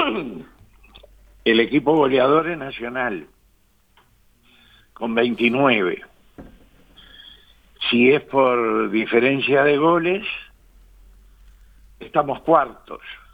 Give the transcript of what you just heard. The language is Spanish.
El equipo goleador es Nacional, con 29. Si es por diferencia de goles, estamos cuartos.